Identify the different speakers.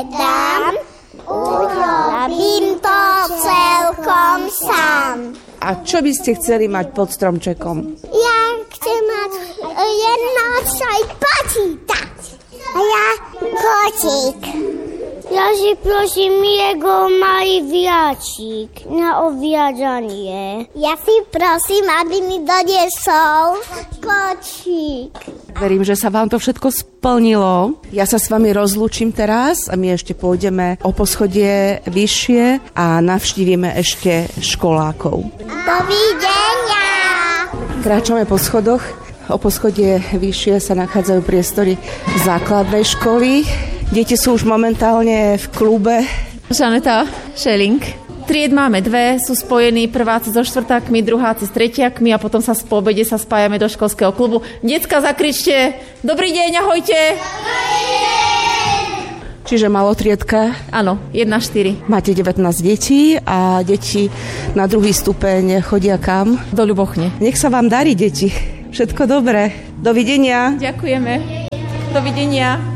Speaker 1: dám, urobím to celkom sám.
Speaker 2: A čo by ste chceli mať pod stromčekom?
Speaker 1: Ja chcem mať jedno aj počítať. A ja kočík. Ja si prosím jeho malý viačík na oviadzanie. Ja si prosím, aby mi doniesol kočík.
Speaker 2: Verím, že sa vám to všetko splnilo. Ja sa s vami rozlúčim teraz a my ešte pôjdeme o poschodie vyššie a navštívime ešte školákov.
Speaker 1: Dovidenia!
Speaker 2: Kráčame po schodoch. O poschodie vyššie sa nachádzajú priestory základnej školy. Deti sú už momentálne v klube.
Speaker 3: Žaneta Šeling. Tried máme 2, sú spojení prváci so štvrtákmi, druháci s tretiakmi a potom sa po obede sa spájame do školského klubu. Decka, zakričte: Dobrý deň, ahojte!
Speaker 2: Čiže malotriedka?
Speaker 3: Áno, 1-4.
Speaker 2: Máte 19 detí a deti na druhý stupeň chodia kam?
Speaker 3: Do Ľubochne.
Speaker 2: Nech sa vám darí, deti. Všetko dobré. Dovidenia.
Speaker 3: Ďakujeme. Dovidenia.